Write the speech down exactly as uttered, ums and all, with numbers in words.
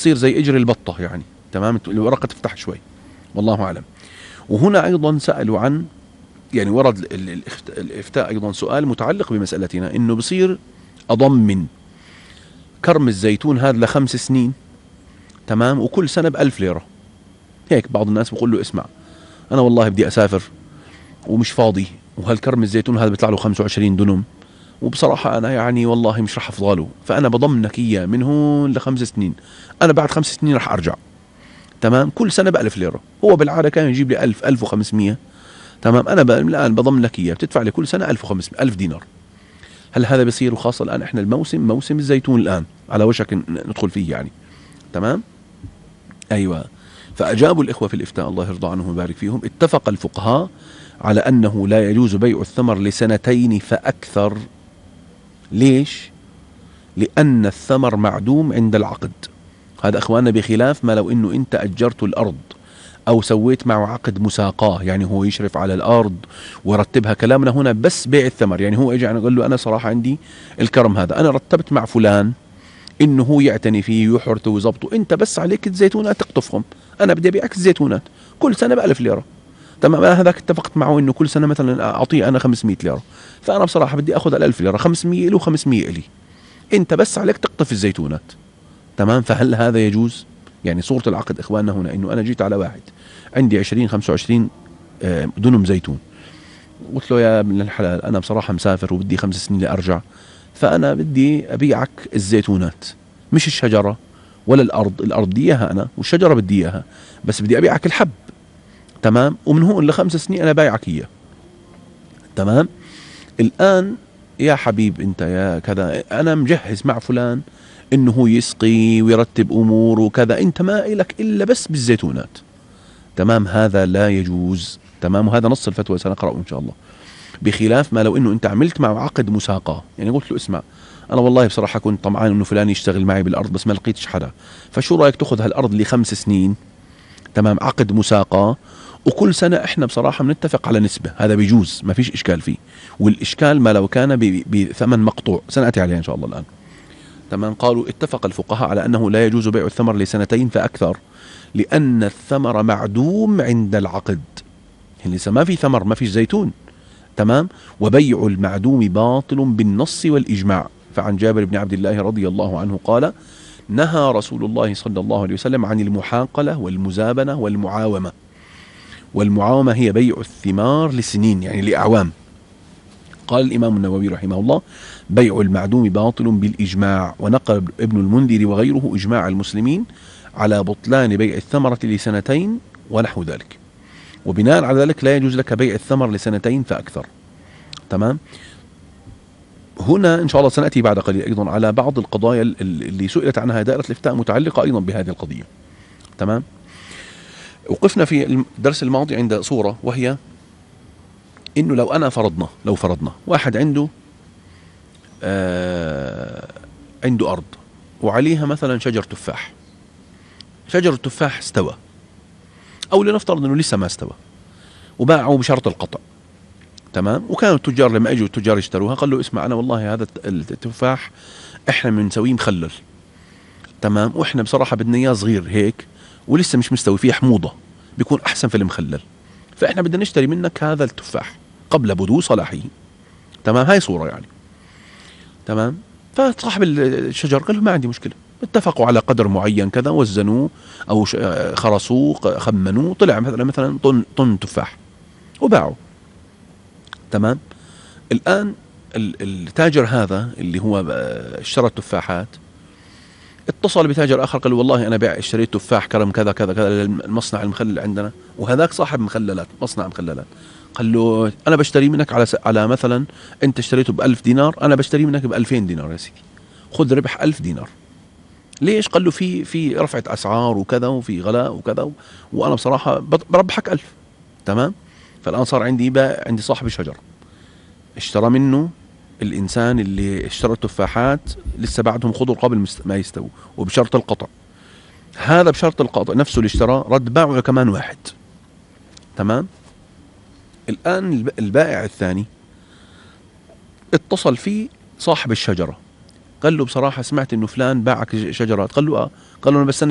بتصير زي اجر البطة يعني، تمام، الورقة تفتح شوي، والله اعلم. وهنا ايضا سألوا عن، يعني ورد الافتاء ايضا سؤال متعلق بمسألتنا، انه بصير اضمن كرم الزيتون هذا لخمس سنين، تمام، وكل سنة بألف ليرة. هيك بعض الناس بقول له اسمع انا والله بدي اسافر ومش فاضي، وهالكرم الزيتون هذا بيطلع له خمسة وعشرين دنم، وبصراحة أنا يعني والله مش رح أفضله، فأنا بضمنك إياه من هون لخمس سنين، أنا بعد خمس سنين رح أرجع، تمام، كل سنة بألف ليرة. هو بالعادة كان يجيب لي ألف ألف وخمسمية، تمام، أنا الآن بضمن لك إياه، بتدفع لي كل سنة ألف وخمسمية ألف دينار. هل هذا بيصير؟ وخاصة الآن إحنا الموسم موسم الزيتون الآن على وشك ندخل فيه يعني، تمام. أيوة. فأجابوا الإخوة في الإفتاء الله يرضى عنهم ويبارك فيهم، اتفق الفقهاء على أنه لا يجوز بيع الثمر لسنتين فأكثر. ليش؟ لأن الثمر معدوم عند العقد. هذا أخواننا بخلاف ما لو إنه أنت أجرت الأرض أو سويت معه عقد مساقاه، يعني هو يشرف على الأرض ورتبها. كلامنا هنا بس بيع الثمر، يعني هو إجا قال له أنا صراحة عندي الكرم هذا، أنا رتبت مع فلان إنه هو يعتني فيه ويحرته ويظبطه، أنت بس عليك الزيتونات تقطفهم، أنا بدي أبيعك الزيتونات كل سنة بألف ليرة، تمام. أنا هذاك اتفقت معه إنه كل سنة مثلا أعطيه أنا خمسمية ليرة، فأنا بصراحة بدي أخذ الألف ليرة، خمسمية له وخمسمية إلي، أنت بس عليك تقطف الزيتونات، تمام. فهل هذا يجوز؟ يعني صورة العقد إخواننا هنا إنه أنا جيت على واحد عندي عشرين خمسة وعشرين دنم زيتون، قلت له يا ابن الحلال أنا بصراحة مسافر وبدي خمس سنين لأرجع، فأنا بدي أبيعك الزيتونات مش الشجرة ولا الأرض، الأرض بدي إياها أنا والشجرة بدي إياها، بس بدي أبيعك الحب، تمام، ومن هون لخمس سنين أنا بايعك إياه، تمام. الآن يا حبيب أنت يا كذا، أنا مجهز مع فلان إنه هو يسقي ويرتب أموره وكذا، أنت ما إلك إلا بس بالزيتونات، تمام. هذا لا يجوز، تمام، وهذا نص الفتوى سنقرأه إن شاء الله. بخلاف ما لو إنه أنت عملت معه عقد مساقاه، يعني قلت له اسمع أنا والله بصراحة كنت طمعان إنه فلان يشتغل معي بالأرض بس ما لقيتش حدا، فشو رأيك تأخذ هالأرض لخمس سنين، تمام، عقد مساقاه، وكل سنة احنا بصراحة بنتفق على نسبة، هذا بيجوز ما فيش اشكال فيه. والاشكال ما لو كان بثمن مقطوع، سنأتي عليه ان شاء الله الان، تمام. قالوا اتفق الفقهاء على انه لا يجوز بيع الثمر لسنتين فاكثر، لان الثمر معدوم عند العقد، يعني لسه ما في ثمر، ما فيش زيتون، تمام. وبيع المعدوم باطل بالنص والاجماع. فعن جابر بن عبد الله رضي الله عنه قال نهى رسول الله صلى الله عليه وسلم عن المحاقلة والمزابنة والمعاومة. والمعاومة هي بيع الثمار لسنين، يعني لأعوام. قال الإمام النووي رحمه الله بيع المعدوم باطل بالإجماع. ونقل ابن المنذر وغيره إجماع المسلمين على بطلان بيع الثمرة لسنتين ونحو ذلك، وبناء على ذلك لا يجوز لك بيع الثمر لسنتين فأكثر، تمام. هنا إن شاء الله سنأتي بعد قليل أيضا على بعض القضايا اللي سئلت عنها دائرة الإفتاء متعلقة أيضا بهذه القضية، تمام. وقفنا في الدرس الماضي عند صورة، وهي إنه لو أنا فرضنا لو فرضنا واحد عنده آه عنده أرض وعليها مثلا شجر تفاح، شجر التفاح استوى، أو لنفترض إنه لسه ما استوى، وباعه بشرط القطع، تمام. وكانوا التجار لما اجوا التجار يشتروها قال له اسمع أنا والله هذا التفاح إحنا بنسويه مخلل، تمام، وإحنا بصراحة بدنا إياه صغير هيك ولسه مش مستوي، فيه حموضة، بيكون أحسن في المخلل، فإحنا بدنا نشتري منك هذا التفاح قبل بدو صلاحه، تمام. هاي صورة يعني، تمام. فصاحب الشجر قال له ما عندي مشكلة، اتفقوا على قدر معين كذا، وزنوه أو خرصوه خمنوه، طلع مثلا مثلا طن طن تفاح وباعوا، تمام. الآن التاجر هذا اللي هو اشترى التفاحات اتصل بتاجر آخر قال له والله أنا بيع اشتريت تفاح كرم كذا كذا كذا للمصنع المخلل عندنا، وهذاك صاحب مخللات مصنع مخللات، قال له أنا بشتري منك على س... على مثلا أنت اشتريته بألف دينار، أنا بشتري منك بألفين دينار يا سيدي، خذ ربح ألف دينار. ليش؟ قال له في في رفعة أسعار وكذا وفي غلاء وكذا، وأنا بصراحة بربحك ألف، تمام. فالآن صار عندي بقى عندي صاحب الشجر اشترى منه الإنسان اللي اشترى التفاحات لسه بعدهم خضر قبل ما يستووا وبشرط القطع، هذا بشرط القطع نفسه اللي اشترى رد باعه كمان واحد، تمام. الآن البائع الثاني اتصل فيه صاحب الشجرة قال له بصراحة سمعت انه فلان باعك شجرات، قال له اه، قال له انا بستنى